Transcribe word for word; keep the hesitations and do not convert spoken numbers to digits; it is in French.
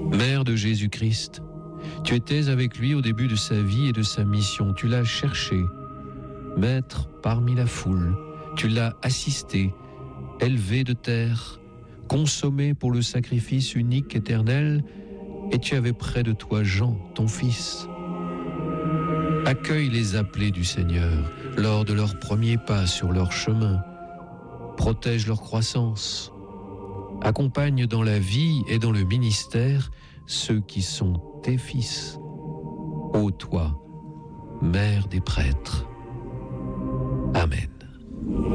Mère de Jésus-Christ, tu étais avec lui au début de sa vie et de sa mission. Tu l'as cherché, maître parmi la foule. Tu l'as assisté, élevé de terre, consommé pour le sacrifice unique éternel, et tu avais près de toi Jean, ton fils. Accueille les appelés du Seigneur lors de leurs premiers pas sur leur chemin. Protège leur croissance. Accompagne dans la vie et dans le ministère ceux qui sont tes fils. Ô toi, Mère des prêtres. Amen.